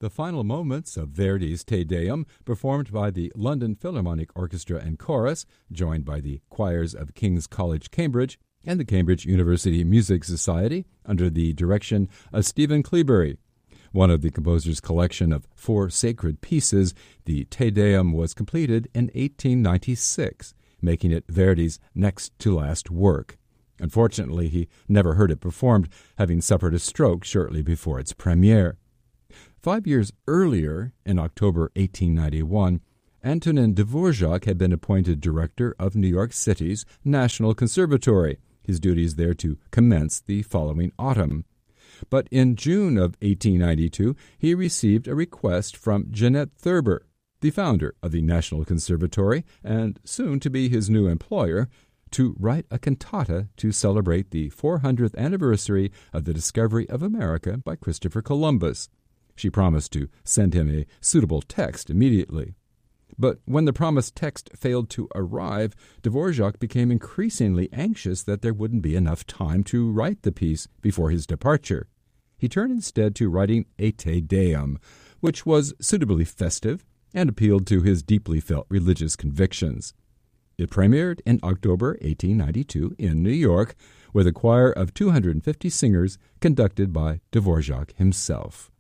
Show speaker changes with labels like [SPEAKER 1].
[SPEAKER 1] The final moments of Verdi's Te Deum, performed by the London Philharmonic Orchestra and Chorus, joined by the choirs of King's College, Cambridge, and the Cambridge University Music Society, under the direction of Stephen Cleobury. One of the composer's collection of 4 sacred pieces, the Te Deum was completed in 1896, making it Verdi's next-to-last work. Unfortunately, he never heard it performed, having suffered a stroke shortly before its premiere. 5 years earlier, in October 1891, Antonin Dvorak had been appointed director of New York City's National Conservatory, his duties there to commence the following autumn. But in June of 1892, he received a request from Jeanette Thurber, the founder of the National Conservatory and soon to be his new employer, to write a cantata to celebrate the 400th anniversary of the discovery of America by Christopher Columbus. She promised to send him a suitable text immediately. But when the promised text failed to arrive, Dvorak became increasingly anxious that there wouldn't be enough time to write the piece before his departure. He turned instead to writing a Te Deum, which was suitably festive and appealed to his deeply felt religious convictions. It premiered in October 1892 in New York with a choir of 250 singers conducted by Dvorak himself.